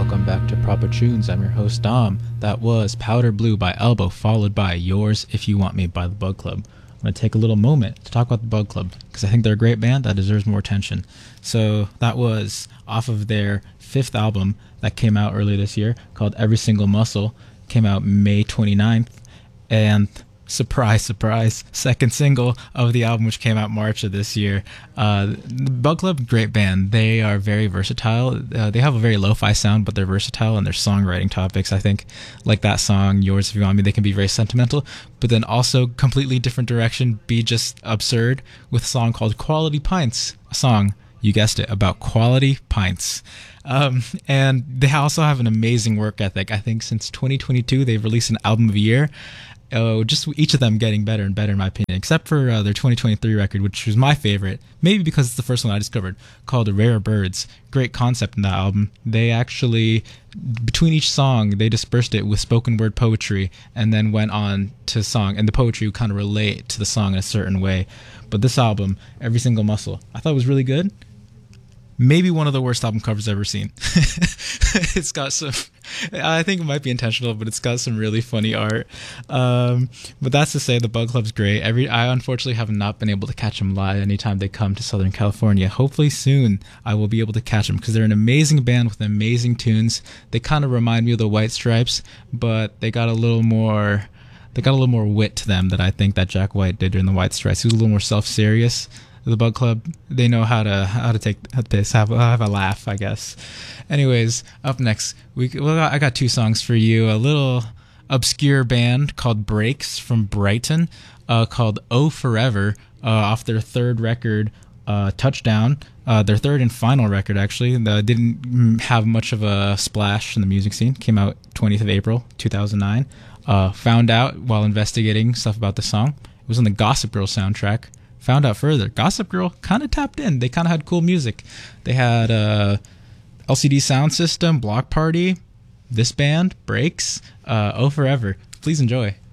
welcome back to Proper Tunes. I'm your host Dom. That was Powder Blue by Elbow, followed by Yours If You Want Me by The Bug Club. I'm going to take a little moment to talk about The Bug Club because I think they're a great band that deserves more attention. So that was off of their 5th album that came out earlier this year called Every Single Muscle. Came out May 29th, and surprise, surprise, 2nd single of the album, which came out March of this year. The Bug Club, great band. They are very versatile. They have a very lo-fi sound, but they're versatile in their songwriting topics. I think, like that song, Yours If You Want Me, they can be very sentimental, but then also completely different direction, be just absurd, with a song called Quality Pints, a song, you guessed it, about quality pints. And they also have an amazing work ethic. I think since 2022, they've released an album of the year. Just each of them getting better and better, in my opinion, except for their 2023 record, which was my favorite, maybe because it's the first one I discovered, called Rare Birds. Great concept in that album. They actually, between each song, they dispersed it with spoken word poetry and then went on to song, and the poetry would kind of relate to the song in a certain way. But this album, Every Single Muscle, I thought was really good. Maybe one of the worst album covers I've ever seen. It's got some, I think it might be intentional, but it's got some really funny art. But that's to say, the Bug Club's great. I unfortunately have not been able to catch them live anytime they come to Southern California. Hopefully soon I will be able to catch them because they're an amazing band with amazing tunes. They kind of remind me of the White Stripes, but they got a little more wit to them that I think that Jack White did during the White Stripes. He was a little more self-serious. The Bug Club, they know how to take this, have a laugh, I guess. Anyways, up next, I got 2 songs for you. A little obscure band called Breaks from Brighton, called Oh Forever, off their 3rd record, Touchdown. Their 3rd and final record, actually. That didn't have much of a splash in the music scene. Came out 20th of April, 2009. Found out while investigating stuff about the song. It was on the Gossip Girl soundtrack. Found out further, Gossip Girl kind of tapped in. They kind of had cool music. They had LCD Sound System, Block Party, this band, Breaks, Oh Forever. Please enjoy.